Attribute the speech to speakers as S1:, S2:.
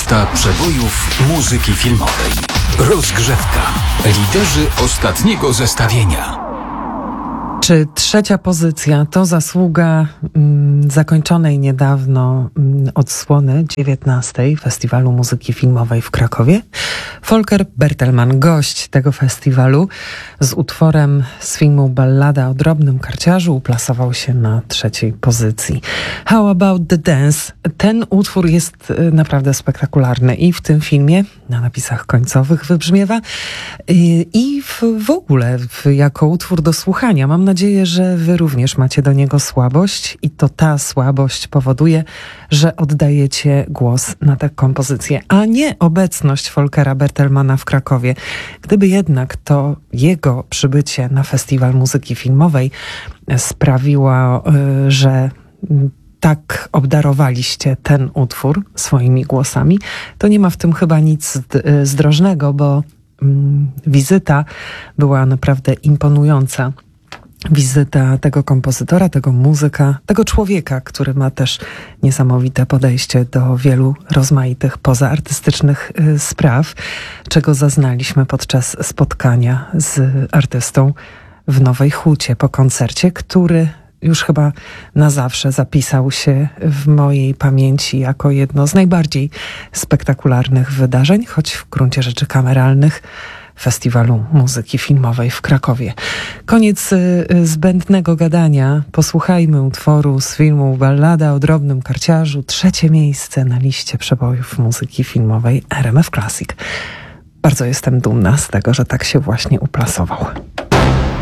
S1: Lista przebojów muzyki filmowej. Rozgrzewka. Liderzy ostatniego zestawienia.
S2: Czy trzecia pozycja to zasługa zakończonej niedawno odsłony 19. Festiwalu Muzyki Filmowej w Krakowie? Volker Bertelmann, gość tego festiwalu, z utworem z filmu Ballada o drobnym karciarzu uplasował się na trzeciej pozycji. How About the Dance? Ten utwór jest naprawdę spektakularny i w tym filmie, na napisach końcowych wybrzmiewa, i w ogóle jako utwór do słuchania. Mam nadzieję, że wy również macie do niego słabość i to ta słabość powoduje, że oddajecie głos na tę kompozycję, a nie obecność Volkera Bertelmanna w Krakowie. Gdyby jednak to jego przybycie na Festiwal Muzyki Filmowej sprawiło, że tak obdarowaliście ten utwór swoimi głosami, to nie ma w tym chyba nic zdrożnego, bo wizyta była naprawdę imponująca. Wizyta tego kompozytora, tego muzyka, tego człowieka, który ma też niesamowite podejście do wielu rozmaitych pozaartystycznych spraw, czego zaznaliśmy podczas spotkania z artystą w Nowej Hucie po koncercie, który już chyba na zawsze zapisał się w mojej pamięci jako jedno z najbardziej spektakularnych wydarzeń, choć w gruncie rzeczy kameralnych, Festiwalu Muzyki Filmowej w Krakowie. Koniec zbędnego gadania. Posłuchajmy utworu z filmu Ballada o drobnym karciarzu. Trzecie miejsce na liście przebojów muzyki filmowej RMF Classic. Bardzo jestem dumna z tego, że tak się właśnie uplasował.